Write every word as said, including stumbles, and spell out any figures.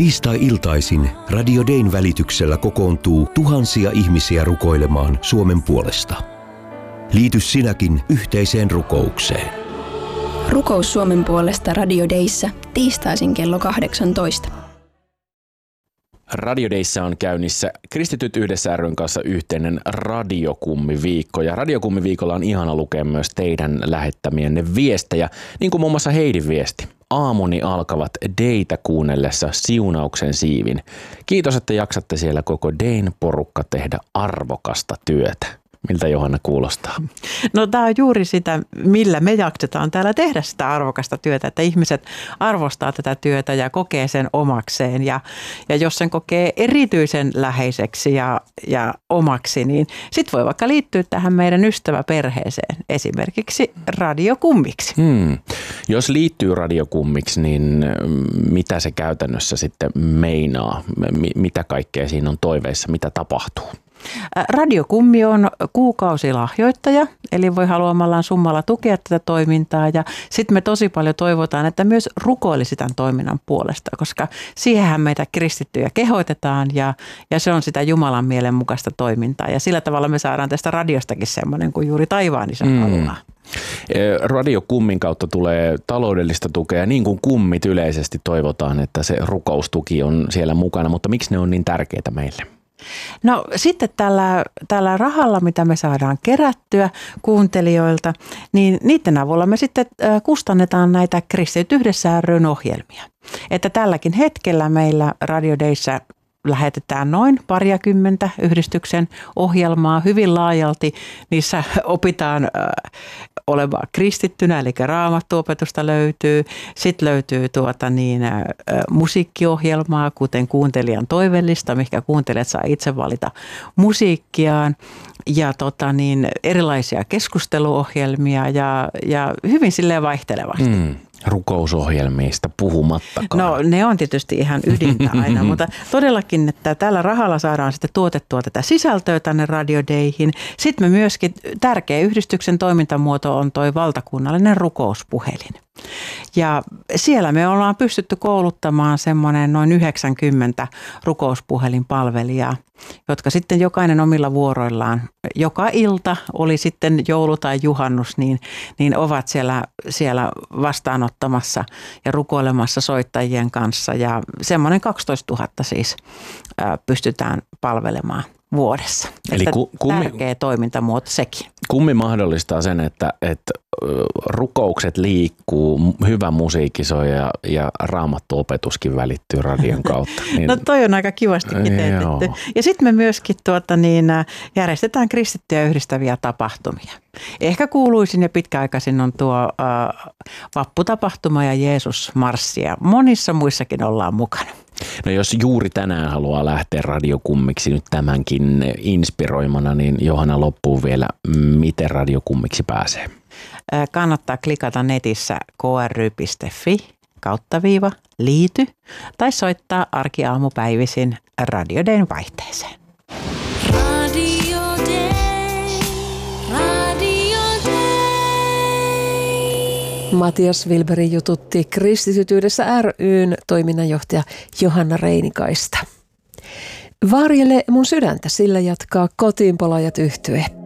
Tiistai-iltaisin Radio Dayn välityksellä kokoontuu tuhansia ihmisiä rukoilemaan Suomen puolesta. Liity sinäkin yhteiseen rukoukseen. Rukous Suomen puolesta Radio Dayssä tiistaisin kello kahdeksantoista. Radio Dayssä on käynnissä Kristityt yhdessä ry:n kanssa yhteinen radiokummiviikko. Ja radiokummiviikolla on ihana lukea myös teidän lähettämienne viestejä, niin kuin muun muassa Heidin viesti. Aamuni alkavat Daytä kuunnellessa siunauksen siivin. Kiitos, että jaksatte siellä koko Dayn porukka tehdä arvokasta työtä. Miltä Johanna kuulostaa? No tämä on juuri sitä, millä me jaksetaan täällä tehdä sitä arvokasta työtä, että ihmiset arvostaa tätä työtä ja kokee sen omakseen. Ja, ja jos sen kokee erityisen läheiseksi ja, ja omaksi, niin sitten voi vaikka liittyä tähän meidän ystäväperheeseen, esimerkiksi radiokummiksi. Hmm. Jos liittyy radiokummiksi, niin mitä se käytännössä sitten meinaa? Mitä kaikkea siinä on toiveissa? Mitä tapahtuu? Radiokummi on kuukausilahjoittaja, eli voi haluamallaan summalla tukea tätä toimintaa ja sitten me tosi paljon toivotaan, että myös rukoilisi tämän toiminnan puolesta, koska siihenhän meitä kristittyjä kehoitetaan ja, ja se on sitä Jumalan mielen mukaista toimintaa ja sillä tavalla me saadaan tästä radiostakin semmoinen kuin juuri taivaan isä mm. haluaa. Radiokummin kautta tulee taloudellista tukea, niin kuin kummit yleisesti toivotaan, että se rukoustuki on siellä mukana, mutta miksi ne on niin tärkeitä meille? No sitten tällä, tällä rahalla, mitä me saadaan kerättyä kuuntelijoilta, niin niiden avulla me sitten kustannetaan näitä Kristityt yhdessä ry:n ohjelmia. Että tälläkin hetkellä meillä Radio Dayssä lähetetään noin pariakymmentä yhdistyksen ohjelmaa hyvin laajalti. Niissä opitaan äh, olemaan kristittynä, eli raamattuopetusta löytyy. Sitten löytyy tuota niin, äh, musiikkiohjelmaa, kuten kuuntelijan toivellista, mikä kuuntelijat saa itse valita musiikkiaan. Ja tota niin, erilaisia keskusteluohjelmia ja, ja hyvin silleen vaihtelevasti. Mm. Rukousohjelmista puhumattakaan. No ne on tietysti ihan ydintä aina, mutta todellakin, että tällä rahalla saadaan sitten tuotettua tätä sisältöä tänne Radio Dayhin. Sitten me myöskin, tärkeä yhdistyksen toimintamuoto on toi valtakunnallinen rukouspuhelin. Ja siellä me ollaan pystytty kouluttamaan semmoinen noin yhdeksänkymmentä rukouspuhelinpalvelijaa, jotka sitten jokainen omilla vuoroillaan, joka ilta, oli sitten joulu tai juhannus, niin, niin ovat siellä, siellä vastaanottamassa ja rukoilemassa soittajien kanssa. Ja semmoinen kaksitoistatuhatta siis ää, pystytään palvelemaan vuodessa. Eli ku, kummi, tärkeä toimintamuoto sekin. Kummi mahdollistaa sen, että, että rukoukset liikkuu, hyvä musiikki soi ja, ja raamattuopetuskin välittyy radion kautta. Niin, no toi on aika kivasti kiteytetty. Ja sitten me myöskin tuota, niin, järjestetään kristittyjä yhdistäviä tapahtumia. Ehkä kuuluisin ja pitkäaikaisin on tuo äh, vapputapahtuma ja Jeesus-marssi ja monissa muissakin ollaan mukana. No jos juuri tänään haluaa lähteä radiokummiksi nyt tämänkin inspiroimana, niin Johanna loppuun vielä, miten radiokummiksi pääsee? Kannattaa klikata netissä k r y piste f i kautta viiva liity tai soittaa arkiaamupäivisin Radio Dayn vaihteeseen. Radio Day, Radio Day. Matias Wilberi jututti Kristityt yhdessä ry:n toiminnanjohtaja Johanna Reinikaista. Varjele mun sydäntä, sillä jatkaa Kotiinpalaajat -yhtye.